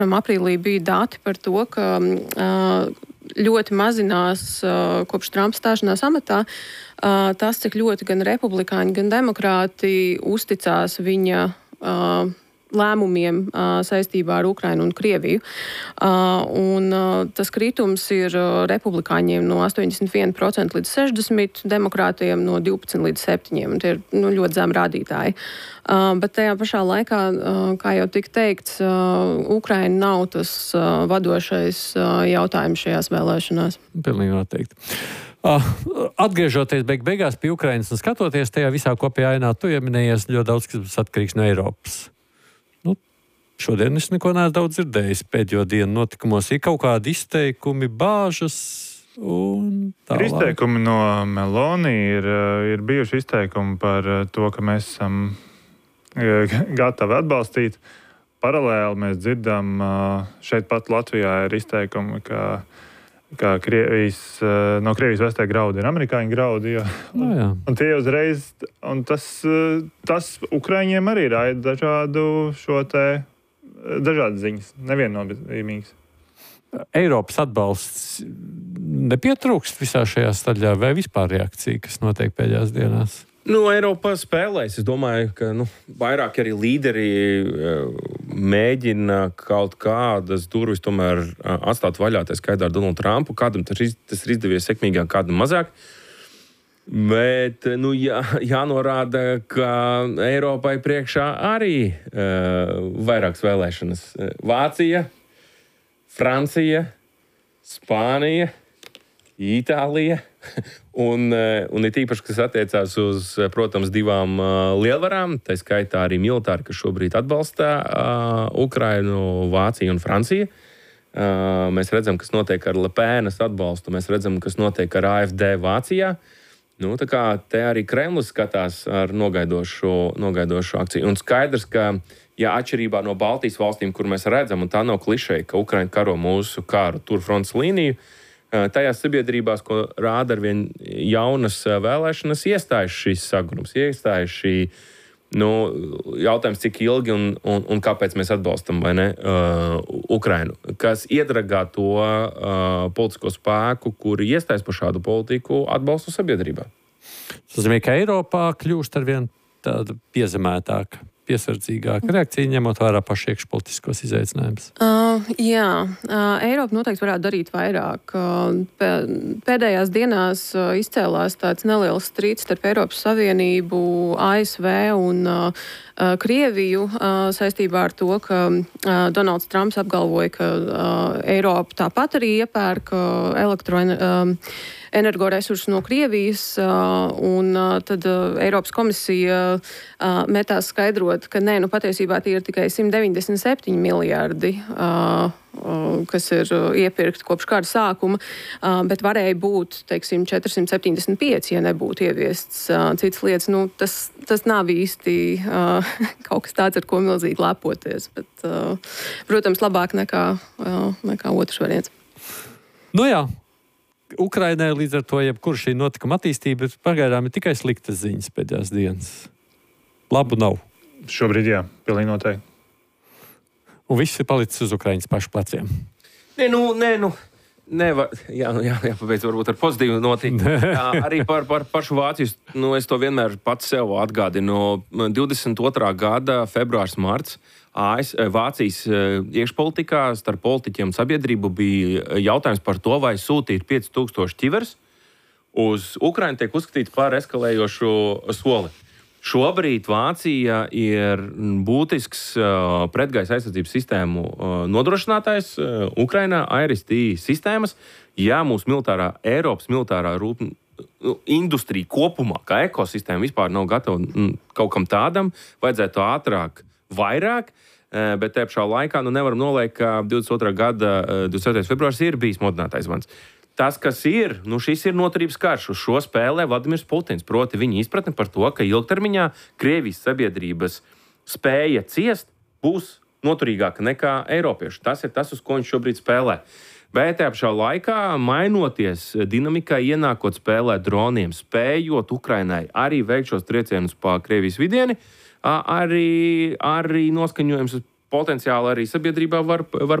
Aprīlī bija dati par to, ka ļoti mazinās kopš Trumpa stāšanās amatā tas, cik ļoti gan republikāņi, gan demokrāti uzticās viņa lēmumiem saistībā ar Ukrainu un Krieviju. Tas kritums ir republikāņiem no 81% līdz 60%, demokrātiem no 12 līdz 7%. Tie ir ļoti zemi rādītāji. Bet tajā pašā laikā, kā jau tika teikts, Ukraina nav tas vadošais jautājums šajās vēlēšanās. Pilnīgi noteikti. Atgriežoties beigās pie Ukrainas un skatoties tajā visā kopējā ainā, tu ieminējies ļoti daudz, kas atkarīgs no Eiropas. Šodien es neko neesmu daudz dzirdējis pēdējo dienu notikumos. Ir kaut kādi izteikumi, bāžas un tālāk. Ir izteikumi no Meloni, ir bijuši izteikumi par to, ka mēs esam gatavi atbalstīt. Paralēli mēs dzirdam, šeit pat Latvijā ir izteikumi, ka no Krievijas vestē graudi ir amerikāņu graudi. Un tie uzreiz, un tas Ukraiņiem arī raida dažādas ziņas, neviennozīmīgas. Eiropas atbalsts nepietrūkst visā šajā staļā vai vispār reakcija, kas notiek pēdējās dienās? Eiropā spēlēs. Es domāju, ka vairāk arī līderi mēģina kaut kādas durvis tomēr atstāt vaļā, tā skaitā ar Donaldu Trumpu. Kādam tas ir izdevies sekmīgāk, kādam mazāk. Bet jānorāda, ka Eiropai priekšā arī vairākas vēlēšanas. Vācija, Francija, Spānija, Itālija un it īpaši, kas attiecās uz, protams, divām lielvarām, tā skaitā arī militāri, kas šobrīd atbalsta Ukrainu, Vāciju un Franciju. Mēs redzam, kas notiek ar Le Penas atbalstu, mēs redzam, kas notiek ar AfD Vācijā. Tā kā te arī Kremlis skatās ar nogaidošu akciju. Un skaidrs, ka, atšķirībā no Baltijas valstīm, kur mēs redzam, un tā nav klišeja, ka Ukraina karo mūsu karu tur frontes līniju, tajās sabiedrībās, ko rāda arvien jaunas vēlēšanas, iestājas šīs sagrums, iestājas šī jautājums, cik ilgi un kāpēc mēs atbalstam Ukrainu, kas iedragā to politisko spēku, kuri iestājas par šādu politiku atbalstu sabiedrībā. Tas nozīmē, ka Eiropā kļūst arvien tāda piezemētāka, piesardzīgāka reakcija, ņemot vērā paši iekšpolitiskos izaicinājumus. Eiropa noteikti varētu darīt vairāk. Pēdējās dienās izcēlās tāds neliels strīds starp Eiropas Savienību, ASV un Krieviju saistībā ar to, ka Donalds Trumps apgalvoja, ka Eiropa tāpat arī iepērk energoresursus no Krievijas, un tad Eiropas komisija metās skaidrot, ka patiesībā tie ir tikai 197 miljardi, kas ir iepirkti kopš kara sākuma, bet varēja būt, 475, ja nebūtu ieviests citas lietas. Tas nav īsti kaut kas tāds, ar ko milzīgi lepoties, bet, protams, labāk nekā otrs variants. Ukrainai līdz ar to, jebkur šī notikuma attīstība, pagaidām ir tikai sliktas ziņas pēdējās dienas. Labu nav. Šobrīd pilnīgi noteikti. Un viss ir palicis uz Ukrainas pašu pleciem. Jāpabeidz varbūt ar pozitīvu noti. Arī par pašu Vāciju. Es to vienmēr pats sev atgādinu. 22. gada februārs, marts Vācijas iekšpolitikā starp politiķiem un sabiedrību bija jautājums par to, vai sūtīt 5000 ķivers uz Ukrainu tiek uzskatīts par eskalējošu soli. Šobrīd Vācija ir būtisks pretgaisa aizsardzības sistēmu nodrošinātājs Ukrainā, IRIS-T sistēmas. Ja mūsu Eiropas militārā industrija kopumā, kā ekosistēma vispār nav gatava kaut kam tādam, vajadzētu ātrāk, vairāk, bet te pašā laikā nevaram noliekt, ka 22. gada 27. februārs ir bijis modinātais zvans. Tas, kas ir, šis ir noturības karš. Uz šo spēlē Vladimirs Putins. Proti viņa izpratne par to, ka ilgtermiņā Krievijas sabiedrības spēja ciest būs noturīgāka nekā eiropiešu. Tas ir tas, uz ko viņš šobrīd spēlē. Bet tajā pašā laikā, mainoties dinamikai, ienākot spēlēt droniem, spējot Ukrainai arī veikt šos triecienus pa Krievijas vidieni, arī noskaņojums potenciāli arī sabiedrībā var